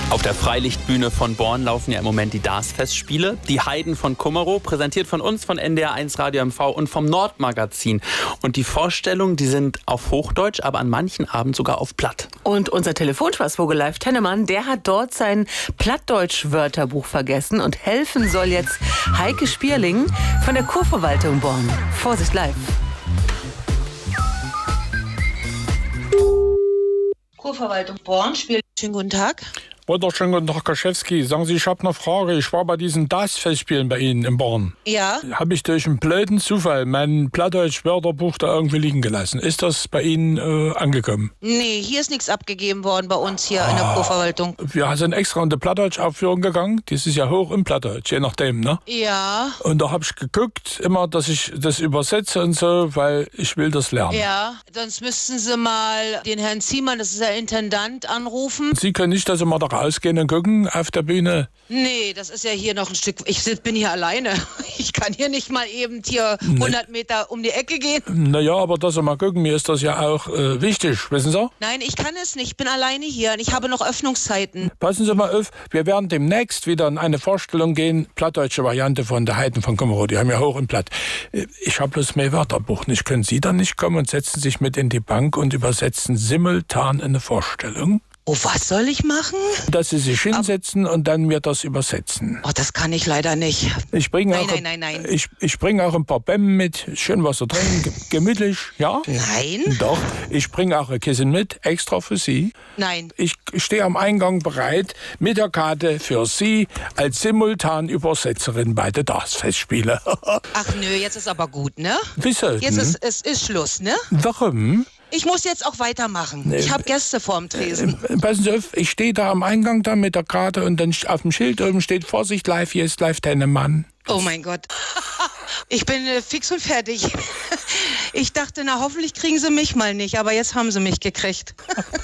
Auf der Freilichtbühne von Born laufen ja im Moment die DAS-Festspiele. Die Heiden von Kummerow, präsentiert von uns, von NDR1 Radio MV und vom Nordmagazin. Und die Vorstellungen, die sind auf Hochdeutsch, aber an manchen Abend sogar auf Platt. Und unser Telefonspaßvogel Live Tennemann, der hat dort sein Plattdeutsch-Wörterbuch vergessen und helfen soll jetzt Heike Spierling von der Kurverwaltung Born. Vorsicht, live. Kurverwaltung Born spielt. Schönen guten Tag. Wunderschönen guten Tag, Kaschewski. Sagen Sie, ich habe eine Frage. Ich war bei diesen DAS-Festspielen bei Ihnen in Born. Ja. Habe ich durch einen blöden Zufall mein Plattdeutsch-Wörterbuch da irgendwie liegen gelassen. Ist das bei Ihnen angekommen? Nee, hier ist nichts abgegeben worden bei uns hier in der Kurverwaltung. Wir sind extra in die Plattdeutsch-Aufführung gegangen. Das ist ja hoch im Plattdeutsch, je nachdem, ne? Ja. Und da habe ich geguckt, immer, dass ich das übersetze und so, weil ich will das lernen. Ja, sonst müssten Sie mal den Herrn Ziemann, das ist der Intendant, anrufen. Sie können nicht, dass Sie mal da rausgehen und gucken auf der Bühne? Nee, das ist ja hier noch ein Stück. Ich bin hier alleine. Ich kann hier nicht mal eben hier 100 Meter um die Ecke gehen. Naja, aber dass Sie mal gucken, mir ist das ja auch wichtig, wissen Sie? Nein, ich kann es nicht. Ich bin alleine hier und ich habe noch Öffnungszeiten. Passen Sie mal auf, wir werden demnächst wieder in eine Vorstellung gehen, plattdeutsche Variante von der Heiden von Kummerow. Die haben ja hoch und platt. Ich habe bloß mein Wörterbuch nicht. Können Sie dann nicht kommen und setzen sich mit in die Bank und übersetzen simultan eine Vorstellung? Oh, was soll ich machen? Dass Sie sich hinsetzen und dann mir das übersetzen. Oh, das kann ich leider nicht. Ich bringe Nein. Ich bringe auch ein paar Bämmen mit, schön Wasser drin, gemütlich, ja? Nein? Doch, ich bringe auch ein Kissen mit, extra für Sie. Nein. Ich stehe am Eingang bereit mit der Karte für Sie als Simultanübersetzerin bei den DAS-Festspielen. Ach nö, jetzt ist aber gut, ne? Wieso? Jetzt ist Schluss, ne? Warum? Ich muss jetzt auch weitermachen. Ich habe Gäste vorm Tresen. Passen Sie auf, ich stehe da am Eingang da mit der Karte und dann auf dem Schild oben steht Vorsicht, live, hier ist Live Tennemann. Oh mein Gott. Ich bin fix und fertig. Ich dachte, na hoffentlich kriegen Sie mich mal nicht, aber jetzt haben Sie mich gekriegt.